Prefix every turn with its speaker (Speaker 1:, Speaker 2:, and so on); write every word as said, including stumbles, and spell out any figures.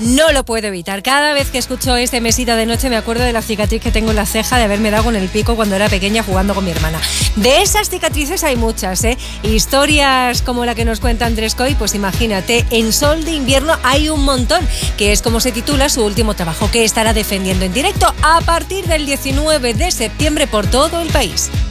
Speaker 1: no lo puedo evitar. Cada vez que escucho este Mesita de noche me acuerdo de la cicatriz que tengo en la ceja de haberme dado con el pico cuando era pequeña jugando con mi hermana. De esas cicatrices hay muchas, ¿eh? Historias como la que nos cuenta Andrés Coy, pues imagínate, en Sol de Invierno hay un montón, que es como se titula su último trabajo, que estará defendiendo en directo a partir del diecinueve de septiembre por todo el país.